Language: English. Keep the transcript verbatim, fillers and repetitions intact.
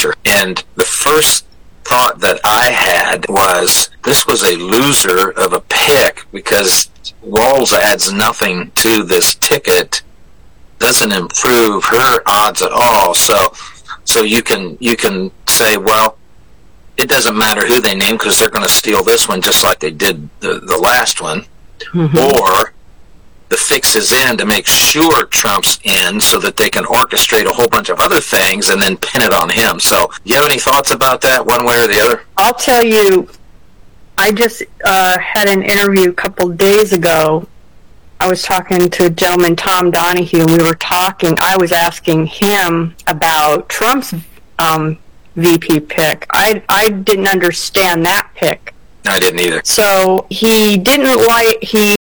loser. And the first thought that I had was, this was a loser of a pick, because Walls adds nothing to this ticket, doesn't improve her odds at all. So, so you can you can say, well, it doesn't matter who they name because they're going to steal this one just like they did the, the last one. Mm-hmm. Or the fix is in to make sure Trump's in so that they can orchestrate a whole bunch of other things and then pin it on him. So, you have any thoughts about that, one way or the other? I'll tell you, I just uh, had an interview a couple days ago. I was talking to a gentleman, Tom Donahue, and we were talking. I was asking him about Trump's um, V P pick. I, I didn't understand that pick. I didn't either. So he didn't like, he